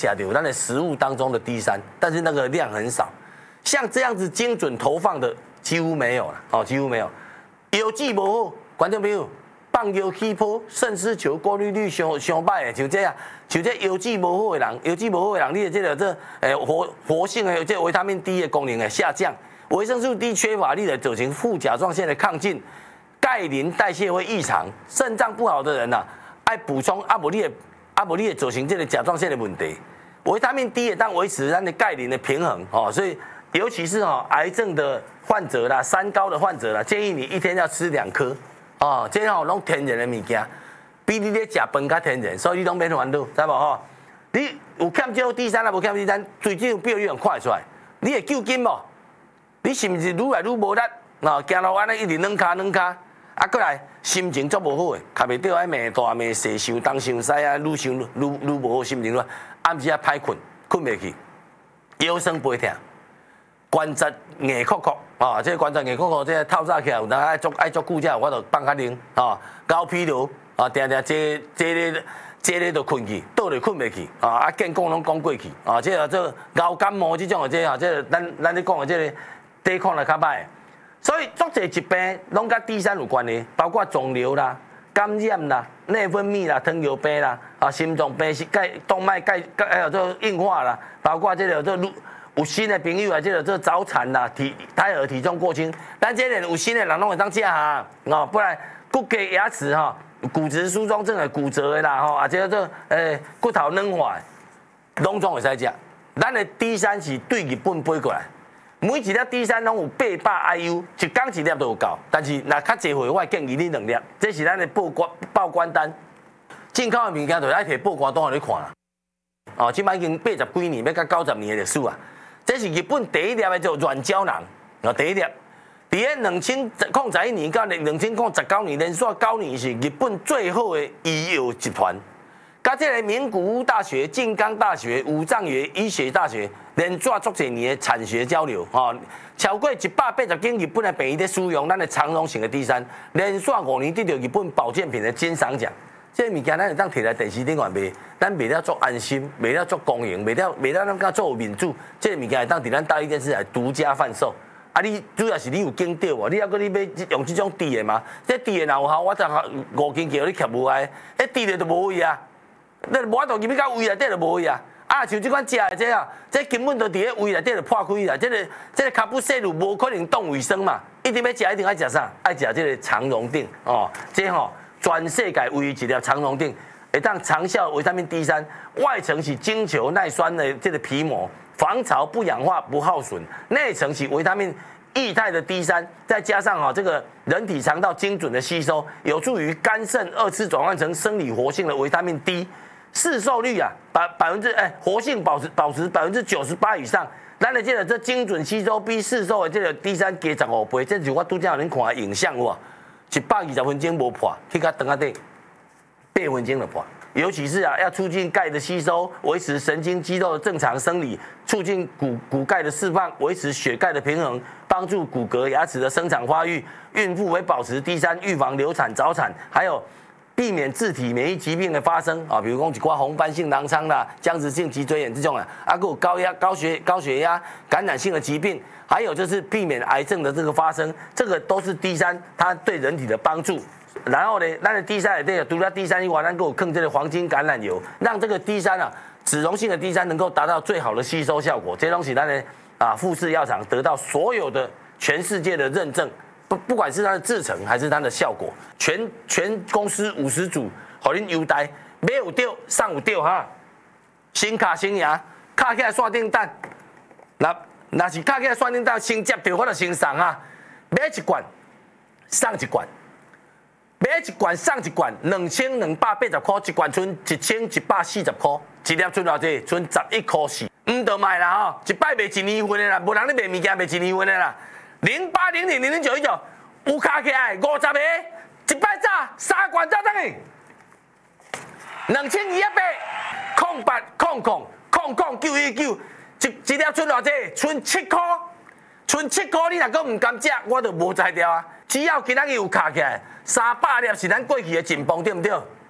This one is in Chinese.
吃到咱的食物当中的 D3，但是那个量很少。像这样子精准投放的几乎没有了，哦，几乎没有。药剂无好，观众朋友，放药起泡，肾丝球过滤率上歹的，像这样，像这药剂无好的人，药剂无好的人，你的这活性的这维他命 D 的功能会下降，维生素 D 缺乏，你就造成副甲状腺的亢进，钙磷代谢会异常，肾脏不好的人呐，爱补充无你会造成这个甲状腺的问题。维他命 D 也当维持咱的钙磷的平衡，哦，所以。尤其是癌症的患者啦、三高的患者啦，建议你一天要吃2颗，哦，这拢天然的物件，比你咧食饭较天然，所以你拢免烦恼，知无吼？你有欠少 D3啊，无欠 D3，最近表你用看出来，你会救筋无？你是毋是愈来愈无力？行路安尼一直软骹，过来心情足无好诶，卡袂到爱骂大骂细，想东想西啊，愈想愈无好心情了，暗时啊歹困，困袂去，腰酸背痛。关节硬壳壳啊，这个关节硬壳壳，这个透早起来有当爱做久才有法度放较灵啊，高疲劳啊，定坐咧就困去，倒咧困袂去啊，健讲拢讲过去啊，这个做熬感冒这种的这咱咧讲的这个抵抗力较歹，所以足侪疾病拢甲 D3有关系，包括肿瘤啦、感染啦、内分泌啦、糖尿病啦啊、心脏病是动脉还有这硬化啦，包括这个有新的朋友啊，这早产啦、胎儿体重过轻，咱这有新的人拢会当食哈，哦，不然骨骼牙齿哈、骨质疏松症的骨折的啦，吼，啊，这骨头软化的，拢总会使食。咱的 D3是对日本飞过来，每一粒 D3拢有800 IU， 一天一粒都有够，但是若较济回，我建议你2粒，这是咱的报关单。进口的物件就爱摕报关单互你看啦。哦，即摆已经80几年，要到90年的历史啊。这是日本第一粒的叫软胶囊，第一粒。伫个2001年到2019年，连续9年是日本最好的医药集团。甲这个名古屋大学、静冈大学、武藏野医学大学连续足侪年的产学交流，超过180间日本的病院在使用咱的长荣型的 D3，连续5年得到日本保健品的金赏奖。这物件咱会当摕来电视顶外卖，咱卖了足安心，卖了足公营，卖了咱甲做民主。这物件会当伫咱大一电视台独家贩售。啊，你主要是你有经到无？你还阁你要用这种滴的吗？这滴的若有效，我昨5斤叫你吸无爱，迄滴的就无味啊。你无法度入去到胃内底就无味啊。啊，像这款食的这啊，这根本就伫咧胃内底就破开啦。这个卡布西鲁无可能动卫生嘛，一定要食，一定爱食啥？爱食这个长荣定哦，这吼。全世界唯一一粒长荣定，会当长效维他命 D3，外层是精球耐酸的这个皮膜，防潮不氧化不耗损；内层是维他命液态的 D3，再加上这个人体肠道精准的吸收，有助于肝肾2次转换成生理活性的维他命 D， 市售率啊活性保持98%以上。咱的这精准吸收比市售的这个 D3 加15倍，这就我拄则有恁看的影像哇。120分钟无破，去甲肠仔底8分钟就破。尤其是要促进钙的吸收，维持神经肌肉的正常生理，促进骨钙的释放，维持血钙的平衡，帮助骨骼牙齿的生长发育。孕妇会保持 D3，预防流产、早产，还有避免自体免疫疾病的发生啊，比如讲一寡红斑性狼疮啦、僵直性脊椎炎这种啊，还有高血压、感染性的疾病。还有就是避免癌症的这个发生，这个都是 D3它对人体的帮助。然后呢，咱的 D3也除了 D3以外，咱给我更这个黄金橄榄油，让这个 D3啊，脂溶性的 D3能够达到最好的吸收效果。这东西咱的富士药厂得到所有的全世界的认证，不管是它的制成还是它的效果，全公司50组，互恁优待，买有对，送有对哈，新卡新牙，卡起来线顶等，若是卡起来选顶到先接到，我就先送啊！买一罐送一罐，买一罐送一罐，2280块，一罐剩1140块，一粒剩偌济？剩11块4，唔得卖啦吼！一摆卖1年份的啦，无人咧卖物件卖1年份的啦。0800000919有卡起来50个，一摆早3罐早等于2280，空8空空空空919。一粒剩偌济？剩7块，剩7块，你若阁唔甘食，我就无才调啊！只要今仔日有卡起来，300粒是咱过去的紧绷，对不对？